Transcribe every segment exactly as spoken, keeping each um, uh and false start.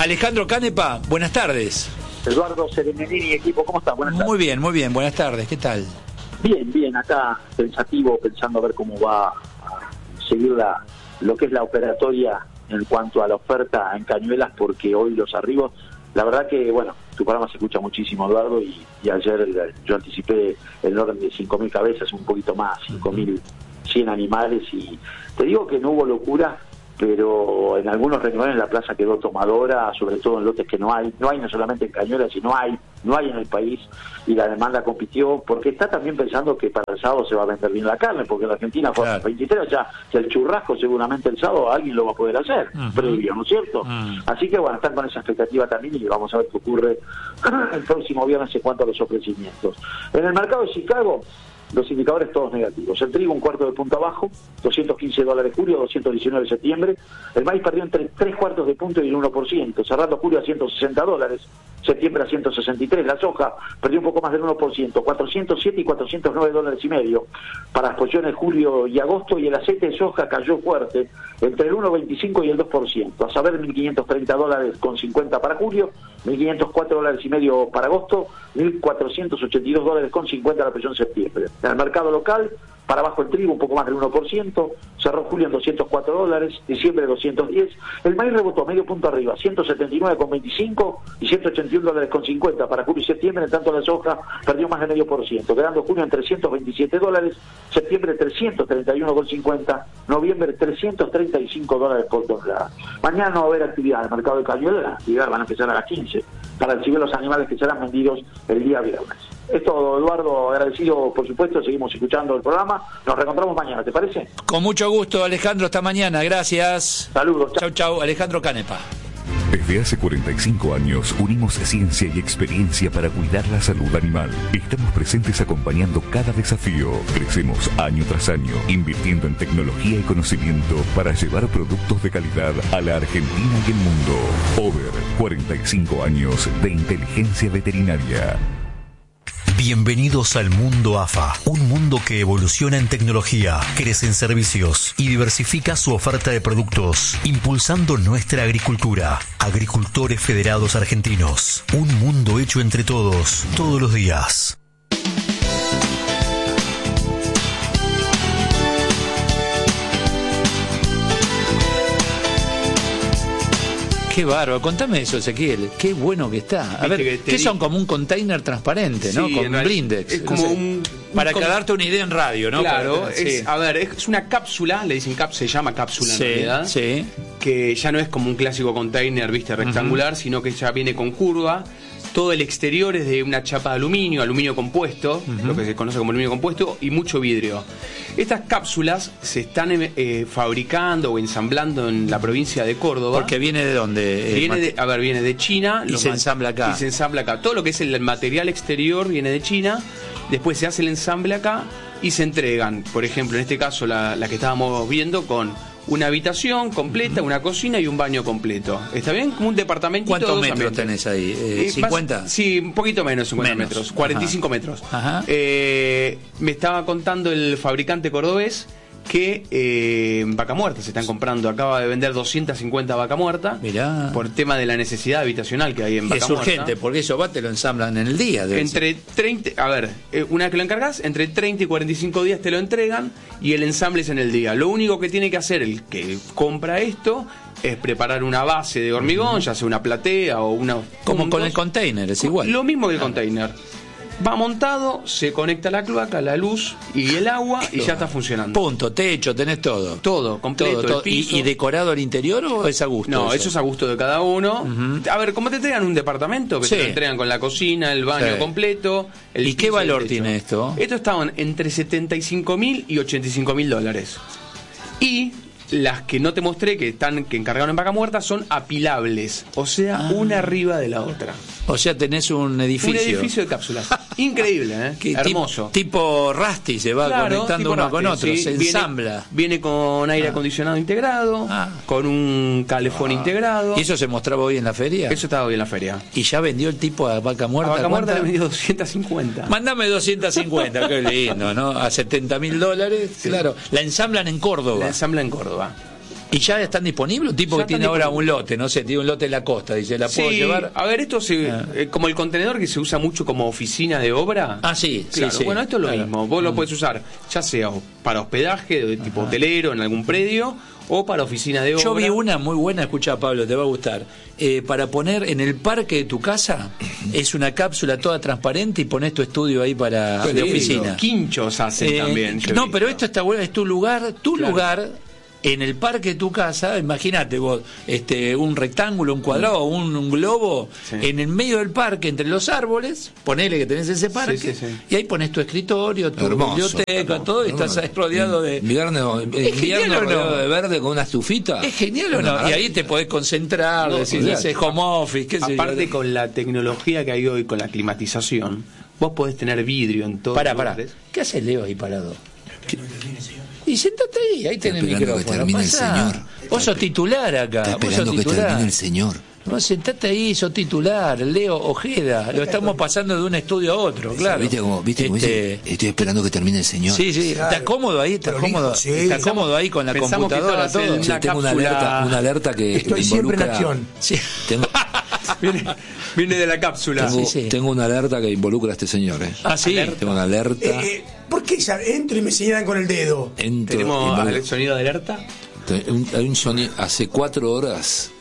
Alejandro Canepa, buenas tardes. Eduardo Serenenini, equipo, ¿cómo estás? Buenas tardes. Muy bien, muy bien, buenas tardes, ¿qué tal? Bien, bien, acá pensativo, pensando a ver cómo va a seguir la, lo que es la operatoria en cuanto a la oferta en Cañuelas, porque hoy los arribos, la verdad que, bueno, tu programa se escucha muchísimo, Eduardo, y, y ayer yo anticipé el orden de cinco mil cabezas, un poquito más, cinco mil cien animales, y te digo que no hubo locura, pero en algunos renglones la plaza quedó tomadora, sobre todo en lotes que no hay, no hay no solamente en Cañuelas, sino hay, no hay en el país, y la demanda compitió, porque está también pensando que para el sábado se va a vender bien la carne, porque en la Argentina fue claro. veintitrés, ya, ya el churrasco seguramente el sábado alguien lo va a poder hacer, uh-huh. previo, ¿no es cierto? Uh-huh. Así que bueno, están con esa expectativa también y vamos a ver qué ocurre el próximo viernes en cuanto a los ofrecimientos. En el mercado de Chicago, los indicadores todos negativos. El trigo un cuarto de punto abajo, doscientos quince dólares julio, doscientos diecinueve septiembre. El maíz perdió entre tres cuartos de punto y el uno por ciento, cerrando julio a ciento sesenta dólares, septiembre a ciento sesenta y tres. La soja perdió un poco más del uno por ciento, cuatrocientos siete y cuatrocientos nueve dólares y medio para exposiciones julio y agosto, y el aceite de soja cayó fuerte, entre el uno coma veinticinco y el dos por ciento, a saber mil quinientos treinta dólares con cincuenta para julio, mil quinientos cuatro dólares y medio para agosto, mil cuatrocientos ochenta y dos dólares con cincuenta la presión septiembre. En el mercado local, para abajo el trigo un poco más del uno por ciento, cerró julio en doscientos cuatro dólares, diciembre doscientos diez, el maíz rebotó medio punto arriba, ciento setenta y nueve con veinticinco y ciento ochenta y uno dólares con cincuenta para julio y septiembre, en tanto la soja perdió más de medio por ciento, quedando julio en trescientos veintisiete dólares, septiembre trescientos treinta y uno con cincuenta, noviembre trescientos treinta y cinco dólares por tonelada. Mañana no va a haber actividad en el mercado de Cañuelas, las actividades van a empezar a las quince, para recibir los animales que serán vendidos el día viernes. Es todo, Eduardo, agradecido por supuesto, seguimos escuchando el programa, nos reencontramos mañana, ¿te parece? Con mucho gusto, Alejandro, hasta mañana, gracias. Saludos. Chau, chau, Alejandro Canepa. Desde hace cuarenta y cinco años unimos ciencia y experiencia para cuidar la salud animal. Estamos presentes acompañando cada desafío. Crecemos año tras año, invirtiendo en tecnología y conocimiento para llevar productos de calidad a la Argentina y el mundo. Over, cuarenta y cinco años de inteligencia veterinaria. Bienvenidos al mundo A F A, un mundo que evoluciona en tecnología, crece en servicios y diversifica su oferta de productos, impulsando nuestra agricultura. Agricultores Federados Argentinos, un mundo hecho entre todos, todos los días. Qué bárbaro, contame eso, Ezequiel, qué bueno que está. A ver, que ¿qué son? Como un container transparente, ¿no? Sí, con un blindex. Es como no sé, un... Para un, darte una idea en radio, ¿no? Claro, para, es, sí. a ver, es una cápsula, le dicen cápsula, se llama cápsula en sí, realidad, sí. que ya no es como un clásico container, viste, rectangular, uh-huh. sino que ya viene con curva. Todo el exterior es de una chapa de aluminio, aluminio compuesto, uh-huh. lo que se conoce como aluminio compuesto, y mucho vidrio. Estas cápsulas se están eh, fabricando o ensamblando en la provincia de Córdoba. ¿Porque viene de dónde? Viene de, a ver, viene de China. Y se ma- ensambla acá. Y se ensambla acá. Todo lo que es el material exterior viene de China, después se hace el ensamble acá y se entregan. Por ejemplo, en este caso, la, la que estábamos viendo con una habitación completa, una cocina y un baño completo. ¿Está bien? Como un departamentito. ¿Cuántos de metros ambientes. tenés ahí? Eh, Eh, ¿cincuenta? Más, sí, un poquito menos, cincuenta menos. metros. cuarenta y cinco Ajá. metros. Ajá. Eh, me estaba contando el fabricante cordobés que eh, vaca muerta se están comprando. Acaba de vender doscientas cincuenta vaca muerta. Mirá. Por tema de la necesidad habitacional que hay en vaca es muerta. urgente, porque eso va, te lo ensamblan en el día. Entre treinta, a ver, eh, una vez que lo encargas, entre treinta y cuarenta y cinco días te lo entregan y el ensamble es en el día. Lo único que tiene que hacer el que compra esto es preparar una base de hormigón, uh-huh. ya sea una platea o una... Como puntos. con el container, es igual. Lo mismo que el container. Va montado, se conecta la cloaca, la luz y el agua y ya está funcionando. Punto, techo, tenés todo. Todo, completo, todo, todo. el piso. ¿Y, ¿Y decorado al interior o es a gusto? No, eso, eso es a gusto de cada uno. Uh-huh. A ver, ¿cómo te entregan un departamento? Que sí. te lo entregan con la cocina, el baño sí. completo. El ¿Y qué valor tiene esto? Esto estaban entre setenta y cinco mil y ochenta y cinco mil dólares. Y las que no te mostré, que están que encargaron en vaca muerta, son apilables. O sea, ah. una arriba de la otra. O sea, tenés un edificio. Un edificio de cápsulas. Increíble, ¿eh? Que hermoso. Tipo, tipo Rusty, se va claro, conectando uno Rusty, con otro, sí. se viene, ensambla. Viene con aire ah. acondicionado integrado, ah. con un calefón ah. integrado. ¿Y eso se mostraba hoy en la feria? Eso estaba hoy en la feria. ¿Y ya vendió el tipo a vaca muerta? A vaca muerta le vendió doscientas cincuenta. Mándame doscientas cincuenta, qué lindo, ¿no? A setenta mil dólares, sí. Claro. La ensamblan en Córdoba. La ensamblan en Córdoba. ¿Y ya están disponibles? Un tipo ya que tiene ahora un lote, no sé, tiene un lote en la costa, dice, ¿la puedo sí, llevar? A ver, esto se, ah. eh, como el contenedor que se usa mucho como oficina de obra. Ah, sí, claro. sí, sí. Bueno, esto es lo claro. mismo. Vos mm. lo podés usar ya sea para hospedaje, de tipo Ajá. hotelero, en algún predio, o para oficina de obra. Yo vi una muy buena, escucha Pablo, te va a gustar. Eh, para poner en el parque de tu casa, es una cápsula toda transparente y pones tu estudio ahí para sí, de oficina. Quinchos hacen eh, también. No, pero esto está bueno, es tu lugar, tu claro. lugar. En el parque de tu casa, imagínate vos, este, un rectángulo, un cuadrado, un, un globo, sí. en el medio del parque, entre los árboles, ponele que tenés ese parque, sí, sí, sí. y ahí pones tu escritorio, tu hermoso, biblioteca, hermoso, todo, y estás ahí rodeado de... Invierno, invierno rodeado no? de verde con una estufita. ¿Es genial o no? Y ahí te podés concentrar, no, decir, ese home office, qué sé Aparte yo. Con la tecnología que hay hoy, con la climatización, vos podés tener vidrio en todo. Pará, pará. ¿Qué hace Leo ahí parado? Que no termine, señor. Y sentate ahí, ahí tenés el micrófono. Que termine el señor. Vos sos titular acá. Está esperando que termine el señor. No, sentate ahí, sos titular, Leo Ojeda. Lo estamos pasando de un estudio a otro, claro. ¿Viste cómo, viste cómo este... dice? Estoy esperando que termine el señor. Sí, sí. Claro. ¿Estás cómodo ahí? ¿Estás cómodo? Sí, ¿Estás pensamos, cómodo ahí con la computadora? Todo. Yo tengo una alerta, una alerta que Estoy siempre en acción. Sí. Tengo... viene, viene de la cápsula. Tengo, sí, sí. tengo una alerta que involucra a este señor. ¿eh? Ah, sí. Tengo una alerta. Eh, eh, ¿Por qué ya entro y me señalan con el dedo? Entro, ¿Tenemos involucra... el sonido de alerta? Hay un sonido. Hace cuatro horas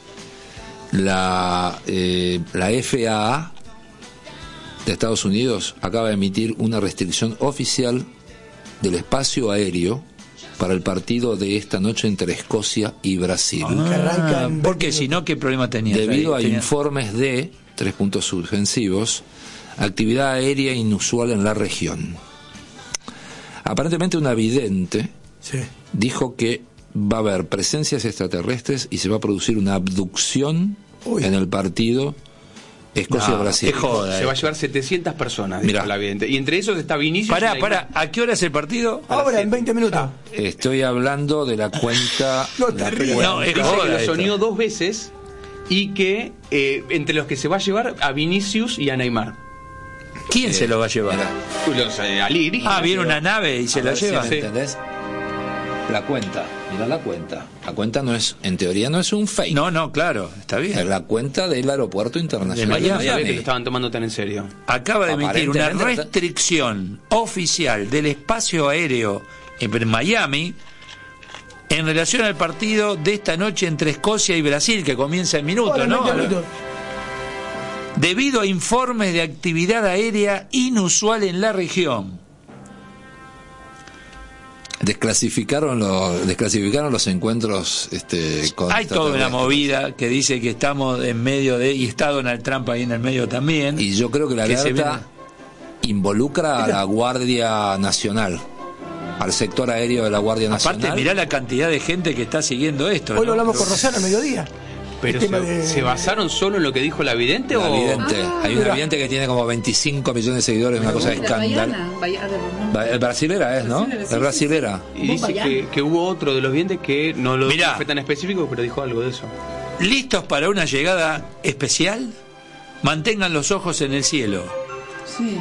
la, eh, la F A A de Estados Unidos acaba de emitir una restricción oficial del espacio aéreo para el partido de esta noche entre Escocia y Brasil. Ah, porque si no, ¿qué problema tenía? Debido ahí? a tenía... informes de, tres puntos suspensivos, actividad aérea inusual en la región. Aparentemente una vidente sí. dijo que va a haber presencias extraterrestres y se va a producir una abducción Uy. en el partido Escocia-Brasil. No, se va a llevar setecientas personas, dijo la vidente. Y entre esos está Vinicius. Pará, pará, ¿a qué hora es el partido? Ahora, en veinte minutos. Ah. Estoy hablando de la cuenta... no, te ríes. No, es que lo soñó dos veces y que eh, entre los que se va a llevar a Vinicius y a Neymar. ¿Quién eh, se lo va a llevar? Los, eh, Ali, ah, viene una nave y se la lleva. Si ¿entendés? La cuenta, mira la cuenta. La cuenta no es, en teoría no es un fake. No, no, claro, está bien. Es la cuenta del aeropuerto internacional de Miami. No sabía que lo estaban tomando tan en serio. Acaba de emitir una restricción oficial del espacio aéreo en Miami en relación al partido de esta noche entre Escocia y Brasil, que comienza en minutos, ¿no? Debido a informes de actividad aérea inusual en la región. Desclasificaron los, desclasificaron los encuentros. Este, con Hay toda una movida que dice que estamos en medio de, y está Donald Trump ahí en el medio también. Y yo creo que la alerta involucra a la Guardia Nacional, al sector aéreo de la Guardia Nacional. Aparte, mirá la cantidad de gente que está siguiendo esto. Hoy ¿no? lo hablamos con Rosana al mediodía. Pero se, de... ¿se basaron solo en lo que dijo la vidente la o...? vidente. Ah, Hay una vidente que tiene como veinticinco millones de seguidores, una cosa escandalosa. El brasilera es, ¿no? Sí, el brasilera. Y dice que, que hubo otro de los videntes que no lo Mirá, fue tan específico, pero dijo algo de eso. ¿Listos para una llegada especial? Mantengan los ojos en el cielo. Sí.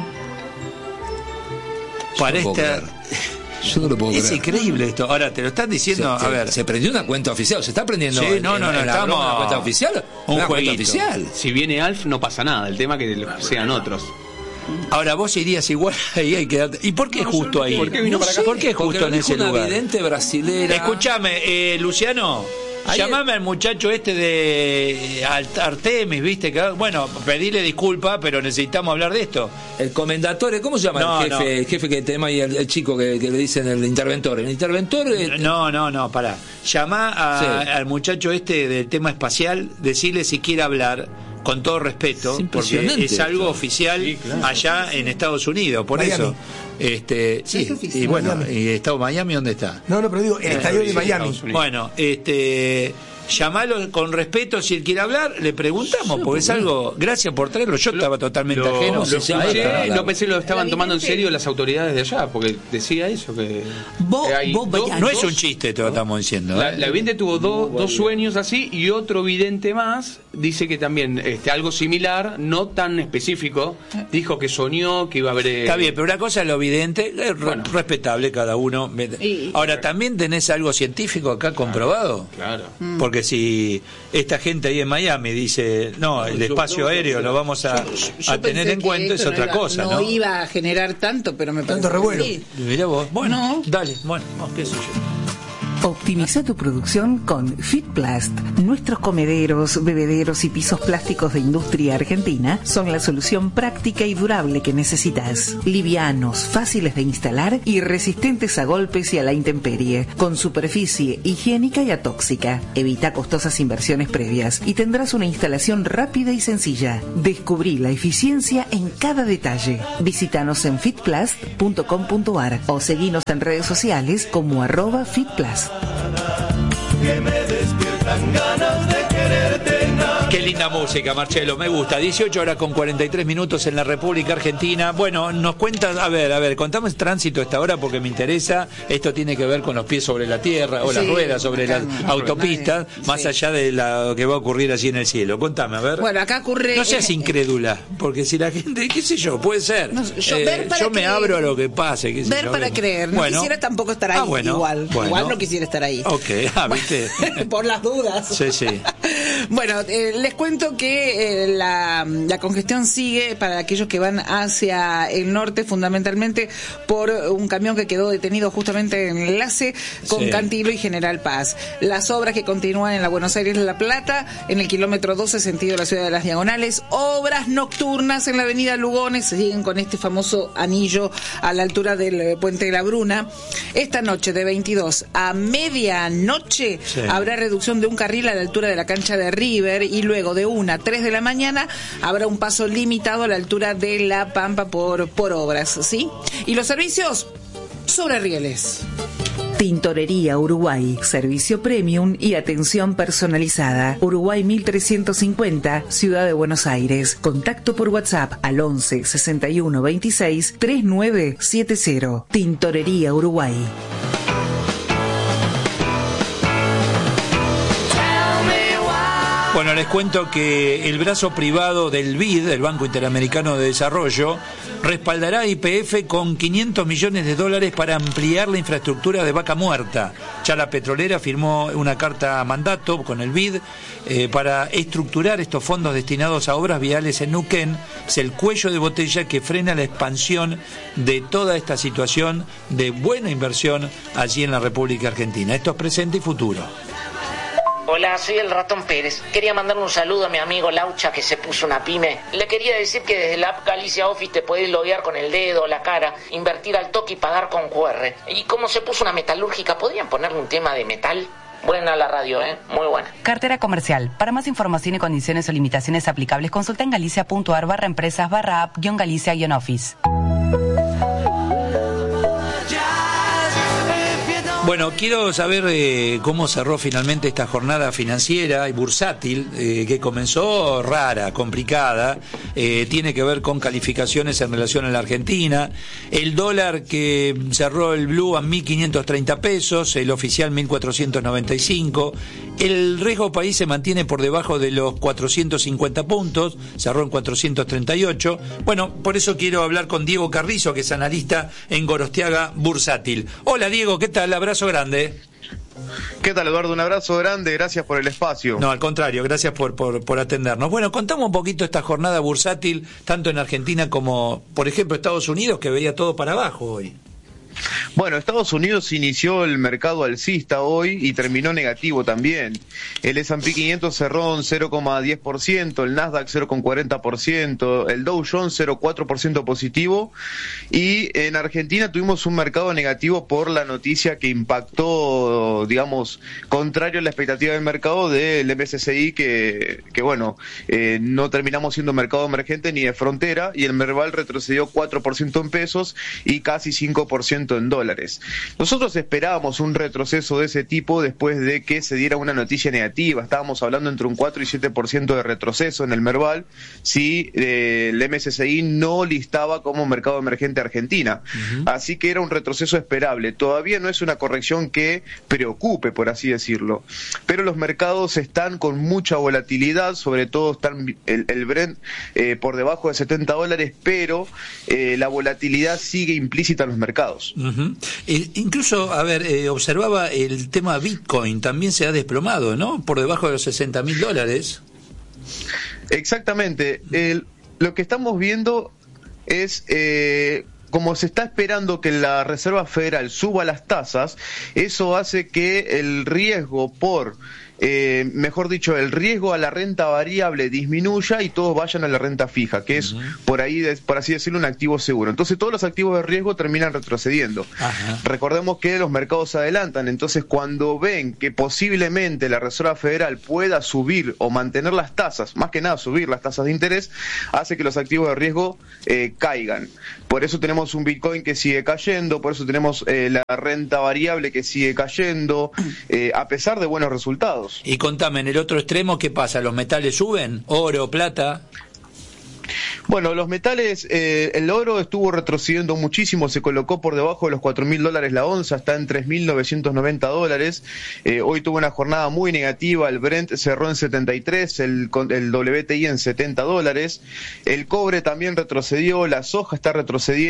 Para esta... Yo no lo puedo es creer. increíble esto. Ahora te lo están diciendo. Se, a ver, se prendió una cuenta oficial. Se está prendiendo. Sí, en, no, no, no. En Estamos una cuenta oficial. Un una jueguito. Cuenta oficial. Si viene Alf, no pasa nada. El tema es que sean otros. Ahora vos irías igual ahí hay que ¿Y por qué no, justo ahí? ¿Por qué vino no para acá? ¿Por qué justo en ese una lugar? Vidente brasilera. Escúchame, eh, Luciano. Ahí llamame es... al muchacho este de Artemis, viste que bueno, pedile disculpa, pero necesitamos hablar de esto. El comendatore, ¿cómo se llama no, el jefe? No. El jefe que tenemos ahí, el, el chico que, que le dicen el interventor. El interventor. Eh... No, no, no, pará. Llamá a, sí. al muchacho este del tema espacial, decirle si quiere hablar. Con todo respeto, es porque es algo eso. oficial sí, claro. allá en Estados Unidos, por Miami. eso. Este, sí, y bueno, Miami. ¿Y Estado Miami dónde está? No, no, pero digo, el estadio de Miami. Bueno, este llamalo con respeto, si él quiere hablar, le preguntamos, sí, porque es algo, gracias por traerlo, yo lo, estaba totalmente lo, ajeno. Lo, sí, escuché, no pensé que lo estaban tomando en serio las autoridades de allá, porque decía eso, que vos, hay vos dos, no es un chiste, te lo estamos diciendo. La, ¿eh? la vidente tuvo do, dos sueños así, y otro vidente más dice que también este, algo similar, no tan específico, dijo que soñó, que iba a haber... Está bien, pero una cosa es lo vidente, es bueno. respetable cada uno. Y, Ahora, claro. ¿también tenés algo científico acá comprobado? Claro. Porque si esta gente ahí en Miami dice, no, el espacio aéreo lo vamos a, yo, yo a tener en cuenta, es otra no cosa, ¿no? No iba a generar tanto, pero me parece tanto revuelo. Sí. Mirá vos, bueno, no. dale, bueno, qué sé yo. Optimiza tu producción con Fitplast. Nuestros comederos, bebederos y pisos plásticos de industria argentina son la solución práctica y durable que necesitas. Livianos, fáciles de instalar y resistentes a golpes y a la intemperie, con superficie higiénica y atóxica. Evita costosas inversiones previas y tendrás una instalación rápida y sencilla. Descubrí la eficiencia en cada detalle. Visítanos en fitplast punto com punto ar o seguinos en redes sociales como arroba fitplast. Que me despiertan ganas de quererte. Qué linda música, Marcelo, me gusta. dieciocho horas con cuarenta y tres minutos en la República Argentina. Bueno, nos cuentas, a ver, a ver, contame el tránsito a esta hora porque me interesa. Esto tiene que ver con los pies sobre la tierra o sí, las ruedas sobre las autopistas, más sí. allá de lo que va a ocurrir allí en el cielo. Contame, a ver. Bueno, acá ocurre... No seas incrédula, porque si la gente, qué sé yo, puede ser. No, yo eh, ver para yo me abro a lo que pase. Qué sé ver yo, para ver. creer. No bueno. quisiera tampoco estar ahí, ah, bueno, igual. Bueno. Igual no quisiera estar ahí. Ok, ah, ¿viste? Por las dudas. Sí, sí. Bueno, eh, les cuento que eh, la, la congestión sigue para aquellos que van hacia el norte, fundamentalmente por un camión que quedó detenido justamente en el enlace con sí. Cantilo y General Paz. Las obras que continúan en la Buenos Aires-La Plata, en el kilómetro doce, sentido de la ciudad de Las Diagonales. Obras nocturnas en la avenida Lugones, se siguen con este famoso anillo a la altura del Puente de la Bruna. Esta noche, de veintidós a medianoche, sí. habrá reducción de un carril a la altura de la cancha de River, y luego de una a tres de la mañana habrá un paso limitado a la altura de La Pampa por, por obras, ¿sí? Y los servicios sobre rieles. Tintorería Uruguay, servicio premium y atención personalizada. Uruguay mil trescientos cincuenta, Ciudad de Buenos Aires. Contacto por WhatsApp al once sesenta y uno veintiséis treinta y nueve setenta. Tintorería Uruguay. Bueno, les cuento que el brazo privado del B I D, el Banco Interamericano de Desarrollo, respaldará a Y P F con quinientos millones de dólares para ampliar la infraestructura de Vaca Muerta. Ya la petrolera firmó una carta mandato con el B I D eh, para estructurar estos fondos destinados a obras viales en Neuquén. Es el cuello de botella que frena la expansión de toda esta situación de buena inversión allí en la República Argentina. Esto es presente y futuro. Hola, soy el Ratón Pérez. Quería mandarle un saludo a mi amigo Laucha, que se puso una pyme. Le quería decir que desde la app Galicia Office te podés loguear con el dedo, la cara, invertir al toque y pagar con Q R. Y como se puso una metalúrgica, ¿podrían ponerle un tema de metal? Buena la radio, ¿eh? Muy buena. Cartera comercial. Para más información y condiciones o limitaciones aplicables, consulta en galicia.ar barra empresas barra app guión galicia guión office. Bueno, quiero saber eh, cómo cerró finalmente esta jornada financiera y bursátil, eh, que comenzó rara, complicada, eh, tiene que ver con calificaciones en relación a la Argentina, el dólar que cerró el blue a mil quinientos treinta pesos, el oficial mil cuatrocientos noventa y cinco, el riesgo país se mantiene por debajo de los cuatrocientos cincuenta puntos, cerró en cuatrocientos treinta y ocho. Bueno, por eso quiero hablar con Diego Carrizo, que es analista en Gorostiaga Bursátil. Hola Diego, ¿qué tal? Abrazo grande. ¿Qué tal, Eduardo? Un abrazo grande, gracias por el espacio. No, al contrario, gracias por, por, por atendernos. Bueno, contamos un poquito esta jornada bursátil, tanto en Argentina como, por ejemplo, Estados Unidos, que veía todo para abajo hoy. Bueno, Estados Unidos inició el mercado alcista hoy y terminó negativo también. El ese and pe quinientos cerró en cero coma diez por ciento, el Nasdaq cero coma cuarenta por ciento, el Dow Jones cero coma cuatro por ciento positivo, y en Argentina tuvimos un mercado negativo por la noticia que impactó, digamos, contrario a la expectativa del mercado del M S C I, que, que bueno, eh, no terminamos siendo mercado emergente ni de frontera, y el Merval retrocedió cuatro por ciento en pesos y casi cinco por ciento ciento en dólares. Nosotros esperábamos un retroceso de ese tipo después de que se diera una noticia negativa. Estábamos hablando entre un cuatro y siete por ciento de retroceso en el Merval si eh, el M S C I no listaba como mercado emergente Argentina. Uh-huh. Así que era un retroceso esperable. Todavía no es una corrección que preocupe, por así decirlo. Pero los mercados están con mucha volatilidad, sobre todo están el, el Brent eh, por debajo de setenta dólares, pero eh, la volatilidad sigue implícita en los mercados. Uh-huh. eh, incluso, a ver, eh, observaba el tema Bitcoin, también se ha desplomado, ¿no? Por debajo de los sesenta mil dólares. Exactamente. El, lo que estamos viendo es... Eh, como se está esperando que la Reserva Federal suba las tasas, eso hace que el riesgo por, eh, mejor dicho, el riesgo a la renta variable disminuya y todos vayan a la renta fija, que es, uh-huh. por ahí, por así decirlo, un activo seguro. Entonces todos los activos de riesgo terminan retrocediendo. Uh-huh. Recordemos que los mercados se adelantan, entonces cuando ven que posiblemente la Reserva Federal pueda subir o mantener las tasas, más que nada subir las tasas de interés, hace que los activos de riesgo eh, caigan. Por eso tenemos un Bitcoin que sigue cayendo, por eso tenemos eh, la renta variable que sigue cayendo, eh, a pesar de buenos resultados. Y contame, en el otro extremo, ¿qué pasa? ¿Los metales suben? ¿Oro, plata? Bueno, los metales, eh, el oro estuvo retrocediendo muchísimo, se colocó por debajo de los cuatro mil dólares la onza, está en tres mil novecientos noventa dólares. Eh, hoy tuvo una jornada muy negativa, el Brent cerró en setenta y tres, el, el W T I en setenta dólares. El cobre también retrocedió, la soja está retrocediendo.